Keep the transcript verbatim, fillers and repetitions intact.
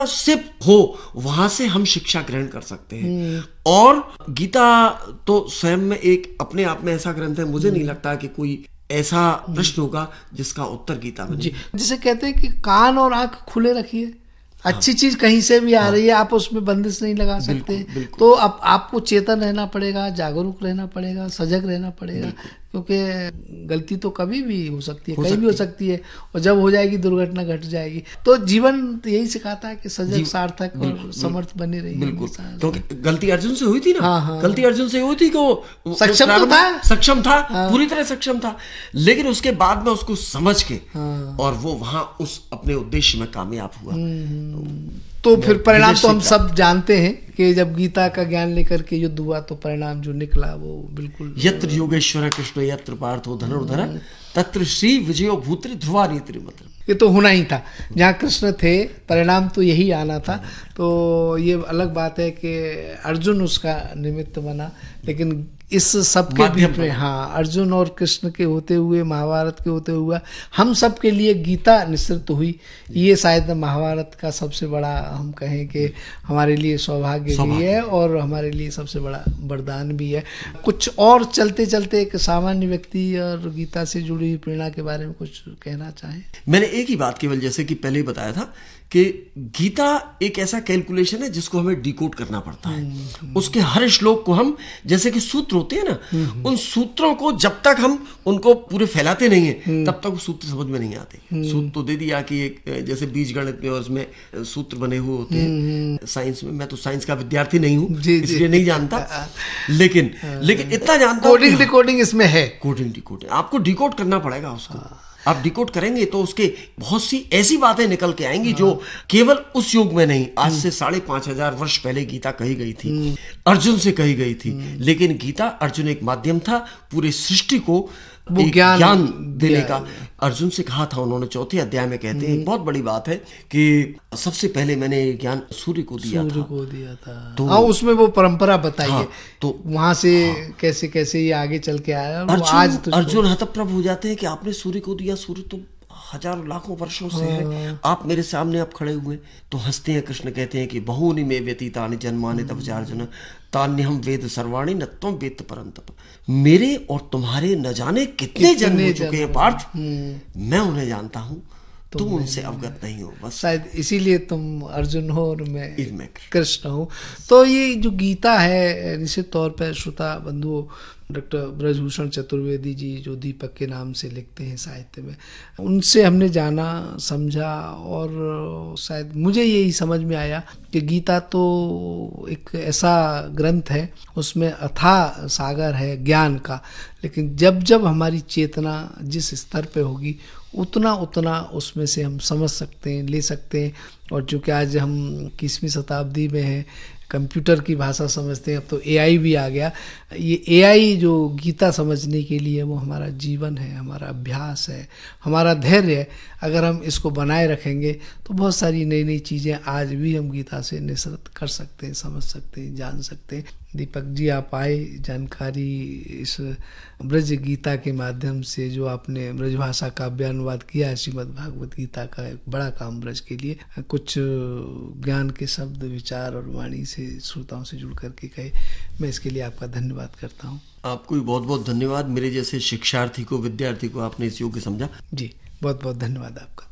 सिर्फ हो, वहां से हम शिक्षा ग्रहण कर सकते हैं। और गीता तो स्वयं में एक अपने आप में ऐसा ग्रंथ है, मुझे नहीं लगता कि कोई ऐसा प्रश्न होगा जिसका उत्तर गीता में नहीं। जिसे कहते हैं कि कान और आंख खुले रखिए, अच्छी चीज कहीं से भी आ रही है, आप उसमें बंदिश नहीं लगा सकते। बिल्कुल, बिल्कुल। तो अब आपको चेतन रहना पड़ेगा, जागरूक रहना पड़ेगा, सजग रहना पड़ेगा, क्योंकि गलती तो कभी भी हो सकती है, कहीं भी हो सकती है, और जब हो जाएगी दुर्घटना घट जाएगी। तो जीवन यही सिखाता है कि सजग, सार्थक और समर्थ बने रहिए। बिल्कुल, क्योंकि गलती अर्जुन से हुई थी ना। हाँ, हाँ, गलती अर्जुन से हुई थी कि वो सक्षम तो था, सक्षम था, हाँ, पूरी तरह सक्षम था, लेकिन उसके बाद में उसको समझ के, हाँ, और वो वहां उस अपने उद्देश्य में कामयाब हुआ। तो फिर परिणाम तो हम सब जानते हैं कि जब गीता का ज्ञान लेकर के युद्ध हुआ तो परिणाम जो निकला वो बिल्कुल, यत्र योगेश्वर कृष्ण यत्र पार्थो धनुर्धर तत्र श्री विजयो भूतरि ध्रुवा नीति मतलब, ये तो होना ही था। जहाँ कृष्ण थे परिणाम तो यही आना था। तो ये अलग बात है कि अर्जुन उसका निमित्त बना, लेकिन इस सब के बीच में, हाँ, अर्जुन और कृष्ण के होते हुए, महाभारत के होते हुए हम सब के लिए गीता निश्चित हुई। ये शायद महाभारत का सबसे बड़ा, हम कहें कि हमारे लिए सौभाग्य भी है और हमारे लिए सबसे बड़ा वरदान भी है। कुछ और चलते चलते एक सामान्य व्यक्ति और गीता से जुड़ी हुई प्रेरणा के बारे में कुछ कहना चाहें? मैंने एक ही बात केवल, जैसे कि पहले ही बताया था कि गीता एक ऐसा कैलकुलेशन है जिसको हमें डिकोड करना पड़ता है। उसके हर श्लोक को हम, जैसे कि सूत्र होते हैं ना, उन सूत्रों को जब तक हम उनको पूरे फैलाते नहीं है तब तक वो सूत्र समझ में नहीं आते। सूत्र तो दे दिया कि एक जैसे बीज गणित में और उसमें सूत्र बने हुए होते हैं, साइंस में, मैं तो साइंस का विद्यार्थी नहीं हूँ इसलिए नहीं जानता, लेकिन लेकिन इतना जानता हूँ कोडिंग डिकोडिंग इसमें है। कोडिंग डिकोडिंग आपको डिकोड करना पड़ेगा उसको। आप डिकोड करेंगे तो उसके बहुत सी ऐसी बातें निकल के आएंगी जो केवल उस युग में नहीं, आज से साढ़े पांच हजार वर्ष पहले गीता कही गई थी, अर्जुन से कही गई थी। लेकिन गीता, अर्जुन एक माध्यम था पूरे सृष्टि को वो ज्ञान, ज्ञान देने का। अर्जुन से कहा था उन्होंने, चौथे अध्याय में कहते हैं, बहुत बड़ी बात है कि सबसे पहले मैंने ज्ञान सूर्य को दिया सूर्य था को दिया था तो, हाँ, उसमें वो परंपरा बताइए। हाँ, तो वहां से हाँ, कैसे कैसे ये आगे चल के आया। अर्जुन, आज तो अर्जुन हतप्रभ हो जाते हैं कि आपने सूर्य को दिया, सूर्य तो हजारों लाखों वर्षों से हाँ, है, आप मेरे सामने आप खड़े हुए। तो हंसते हैं कृष्ण, कहते हैं कि बहूनि में व्यतीतानि जन्मानि तव चार्जुन तान्यहम वेद सर्वाणि न त्वं वेत्त परन्तप। मेरे और तुम्हारे न जाने कितने जन्म हो चुके हैं पार्थ, मैं उन्हें जानता हूँ, तुम उनसे अवगत नहीं हो, बस शायद इसीलिए तुम अर्जुन हो और मैं कृष्ण हूँ। तो ये जो गीता है, निश्चित तौर पर श्रोता बंधुओं, डॉक्टर ब्रजभूषण चतुर्वेदी जी जो दीपक के नाम से लिखते हैं साहित्य में, उनसे हमने जाना, समझा, और शायद मुझे यही समझ में आया कि गीता तो एक ऐसा ग्रंथ है, उसमें अथाह सागर है ज्ञान का, लेकिन जब जब हमारी चेतना जिस स्तर पे होगी उतना उतना उसमें से हम समझ सकते हैं, ले सकते हैं। और चूँकि आज हम इक्कीसवीं शताब्दी में हैं, कंप्यूटर की भाषा समझते हैं, अब तो एआई भी आ गया। ये एआई जो गीता समझने के लिए वो हमारा जीवन है, हमारा अभ्यास है, हमारा धैर्य है। अगर हम इसको बनाए रखेंगे तो बहुत सारी नई नई चीज़ें आज भी हम गीता से निसृत कर सकते हैं, समझ सकते हैं, जान सकते हैं। दीपक जी, आप आए, जानकारी इस ब्रज गीता के माध्यम से जो आपने ब्रज भाषा का अनुवाद किया है श्रीमद् भागवत गीता का, एक बड़ा काम ब्रज के लिए, कुछ ज्ञान के शब्द, विचार और वाणी से श्रोताओं से जुड़ करके कहे, मैं इसके लिए आपका धन्यवाद करता हूँ। आपको भी बहुत बहुत धन्यवाद। मेरे जैसे शिक्षार्थी को, विद्यार्थी को आपने इस योग्य समझा। जी, बहुत बहुत धन्यवाद आपका।